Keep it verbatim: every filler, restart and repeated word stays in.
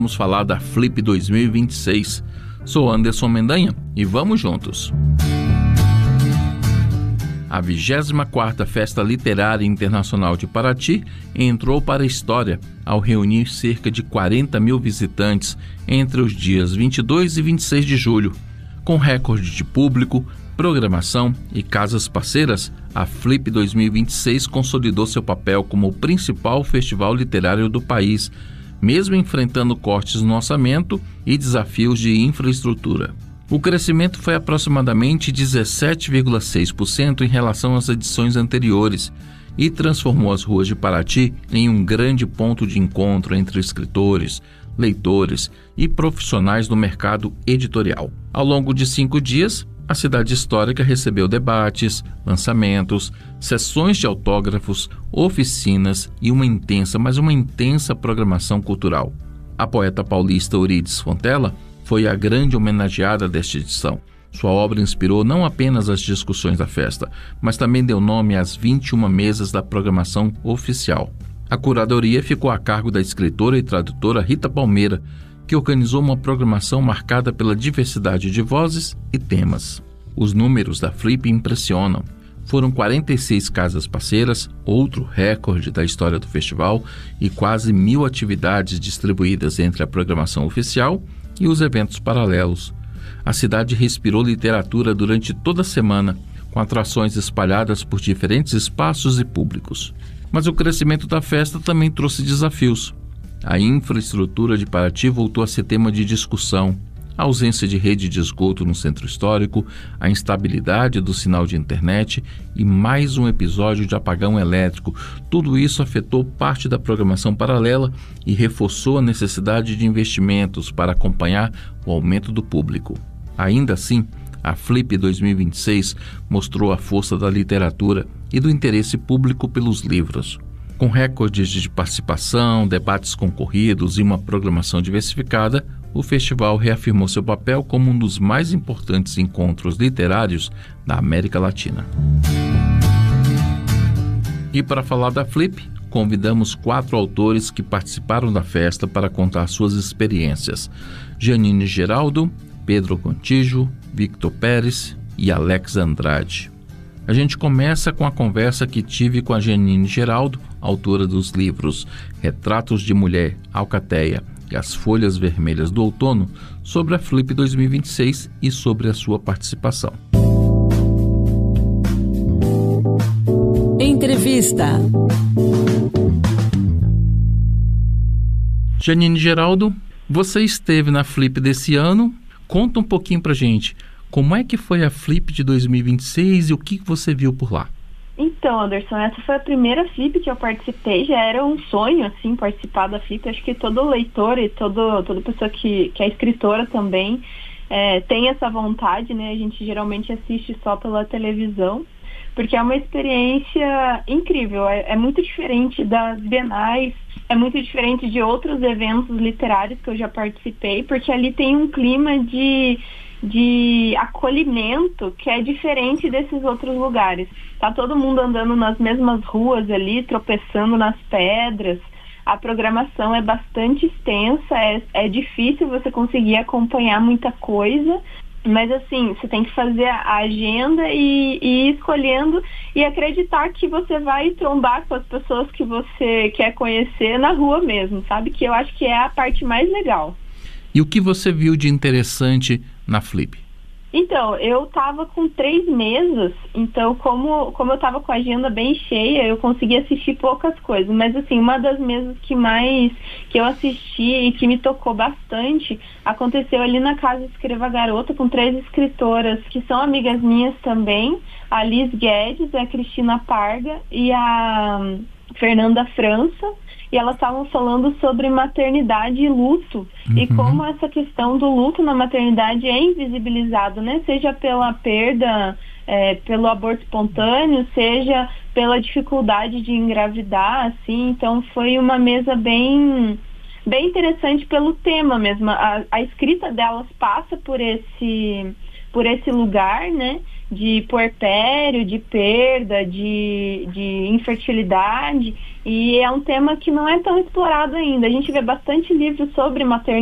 Vamos falar da Flip dois mil e vinte e seis. Sou Anderson Mendanha e vamos juntos. A vigésima quarta Festa Literária Internacional de Paraty entrou para a história ao reunir cerca de quarenta mil visitantes entre os dias vinte e dois e vinte e seis de julho. Com recorde de público, programação e casas parceiras, a Flip dois mil e vinte e seis consolidou seu papel como o principal festival literário do país, mesmo enfrentando cortes no orçamento e desafios de infraestrutura. O crescimento foi aproximadamente dezessete vírgula seis por cento em relação às edições anteriores e transformou as ruas de Paraty em um grande ponto de encontro entre escritores, leitores e profissionais do mercado editorial. Ao longo de cinco dias, a cidade histórica recebeu debates, lançamentos, sessões de autógrafos, oficinas e uma intensa, mas uma intensa programação cultural. A poeta paulista Eurídice Fontella foi a grande homenageada desta edição. Sua obra inspirou não apenas as discussões da festa, mas também deu nome às vinte e uma mesas da programação oficial. A curadoria ficou a cargo da escritora e tradutora Rita Palmeira, que organizou uma programação marcada pela diversidade de vozes e temas. Os números da Flip impressionam. Foram quarenta e seis casas parceiras, outro recorde da história do festival, e quase mil atividades distribuídas entre a programação oficial e os eventos paralelos. A cidade respirou literatura durante toda a semana, com atrações espalhadas por diferentes espaços e públicos. Mas o crescimento da festa também trouxe desafios. A infraestrutura de Paraty voltou a ser tema de discussão. A ausência de rede de esgoto no centro histórico, a instabilidade do sinal de internet e mais um episódio de apagão elétrico. Tudo isso afetou parte da programação paralela e reforçou a necessidade de investimentos para acompanhar o aumento do público. Ainda assim, a Flip dois mil e vinte e seis mostrou a força da literatura e do interesse público pelos livros. Com recordes de participação, debates concorridos e uma programação diversificada, o festival reafirmou seu papel como um dos mais importantes encontros literários da América Latina. E para falar da Flip, convidamos quatro autores que participaram da festa para contar suas experiências: Janine Geraldo, Pedro Contígio, Victor Pérez e Alex Andrade. A gente começa com a conversa que tive com a Janine Geraldo, autora dos livros Retratos de Mulher, Alcateia e As Folhas Vermelhas do Outono, sobre a Flip dois mil e vinte e seis e sobre a sua participação. Entrevista. Janine Geraldo, você esteve na Flip desse ano. Conta um pouquinho pra gente. Como é que foi a Flip de dois mil e vinte e seis e o que você viu por lá? Então, Anderson, essa foi a primeira Flip que eu participei. Já era um sonho, assim, participar da Flip. Acho que todo leitor e todo, toda pessoa que, que é escritora também é, tem essa vontade, né? A gente geralmente assiste só pela televisão, porque é uma experiência incrível. É, é muito diferente das bienais, é muito diferente de outros eventos literários que eu já participei, porque ali tem um clima de... de acolhimento que é diferente desses outros lugares. Tá todo mundo andando nas mesmas ruas ali, tropeçando nas pedras. A programação é bastante extensa, é, é difícil você conseguir acompanhar muita coisa, mas assim, você tem que fazer a agenda e, e ir escolhendo e acreditar que você vai trombar com as pessoas que você quer conhecer na rua mesmo, sabe? Que eu acho que é a parte mais legal. E o que você viu de interessante na Flip? Então, eu estava com três mesas, então como, como eu estava com a agenda bem cheia, eu consegui assistir poucas coisas, mas assim, uma das mesas que mais, que eu assisti e que me tocou bastante, aconteceu ali na Casa Escreva Garota, com três escritoras que são amigas minhas também, a Liz Guedes, a Cristina Parga e a Fernanda França. E elas estavam falando sobre maternidade e luto, uhum. E como essa questão do luto na maternidade é invisibilizado, né? Seja pela perda, é, pelo aborto espontâneo, seja pela dificuldade de engravidar, assim. Então foi uma mesa bem, bem interessante pelo tema mesmo. A, a escrita delas passa por esse, por esse lugar, né? de puerpério, de perda, de, de infertilidade, e é um tema que não é tão explorado ainda. A gente vê bastante livros sobre maternidade